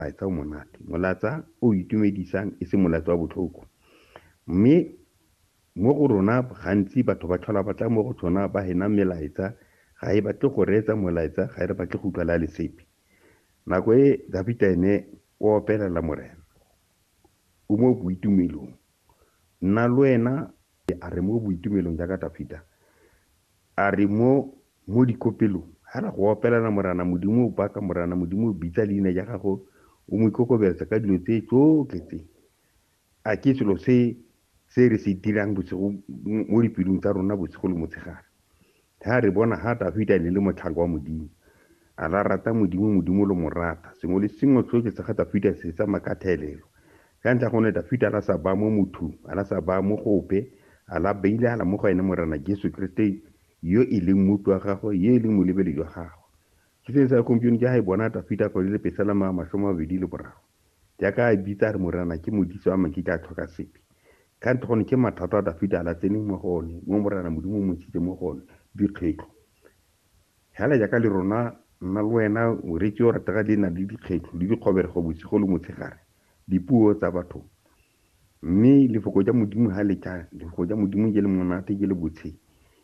molaetsa o monate, molaetsa o itumedisang e se molaetsa wa botlhoko. Mme mo go rona gantsi batho ba tlhola ba tla mo go tsona ba hena melaetsa, ga e batle go reetsa molaetsa, ga e batle go utlwa le lesepe. Nako e David ene o opelela Morena, o mo boitumelong, nna le wena a re mo boitumelong jaaka Dafita, a re mo dikopelong, ha ra go opelela Morena Modimo, o baka Morena Modimo, o bitsa leina ja gago, o mo ikokobetsa ka dilo tse tsotlhe tse. A ke selo se re se dirang bosigo mo dipelong tsa rona bosigo le motshegare. Ha re bona ha Dafita le motlhaka wa Modimo, a la rata Modimo, Modimo le mo rata, sengwe le sengwe tsotlhe sa ga Dafita se tsamaya ka thelelo. Ka ntlha gone Dafita a la sa ba mo mothong, a la sa ba mo gope, a la beile a la mo go ene Morena Jesu Kriste, yo e leng motho wa gagwe, yo e leng molebeledi wa gagwe. Ke se sa gompieno ja e bona Dafita go le pesela ma 23 jaaka a bitsa re Morena ke modisi wa mang, ke tla tlhoka sepe. Ka ntlha gone ke mathata a Dafita a la tseneng mo gone, mo Morena Modimo mo ntshitse mo gone, dikgetlo. Hala jaaka le rona nna le wena o reke o ratega le na le dikgetlo le dikgoberego bosigo le motshegare, dipuo tsa batho. Mme lefoko ja Modimo ha le tla, lefoko ja Modimo ke le monate, ke le botshelo.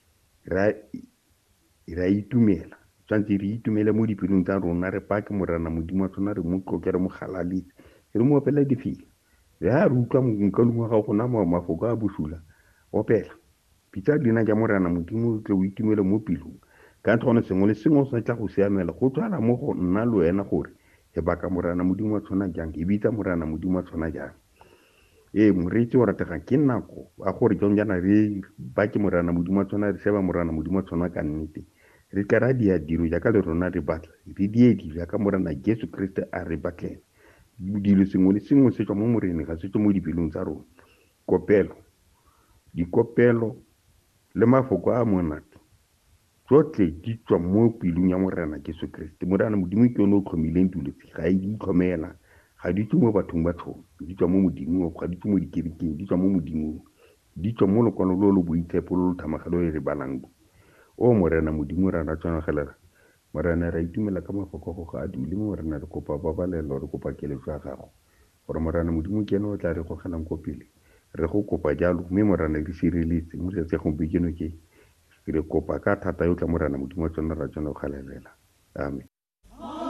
Ra itumela, tshwantse re itumele mo dipelong tsa rona, re pake Morena Modimo wa tsona, re mo tloke, re mo galaletse, re mo opela difila. Le ha re utlwa monkalong wa gago go na mafoko a bosula, opela, bitsa leina ja Morena Modimo, tle o itumele mo pelong. Ka ntlha gone sengwe le sengwe se tla go siamela go tswala mo go nna le wena gore e baka Morena Modimo wa tshwana jang, e bitsa Morena Modimo wa tshwana jang. Moreetsi o rategang ke nako a gore jong jana re bake Morena Modimo wa tshwana, re sheba Morena Modimo wa tshwana ka nnete, re tla ra dia dilo jaaka le rona re batla, re die dilo jaaka Morena Jesu Kriste a re batlela. Dilo sengwe le sengwe se tswa mo Moreneng, ga se tswa mo dipelong tsa rona. Kopelo, dikopelo le mafoko a monate tsotlhe di tswa mo pelong ya Morena Jesu Kriste. Morena Modimo ke yone o tlhomileng dilo tse, ga e di itlhomela, ga di tswe mo bathong ba tsone, di tswa mo Modimong, ga di tswe mo dikerekeng, di tswa mo Modimong, di tswa mo lekwalo lo lo boitshepo lo lo thamagalo e re balang. Morena Modimo ra tshwanagelela, Morena ra itumela ka mafoko go ga a dule mo. Morena re kopa babalelo, re kopa keletso ya gago gore Morena Modimo ke ene o tla re gogelang ko pele, re go kopa jalo. Mme Morena re sireletse mo se gompieno ke re kopa ka thata yo tla Morena Modimo wa tsona ra tsona go galelela. Amen.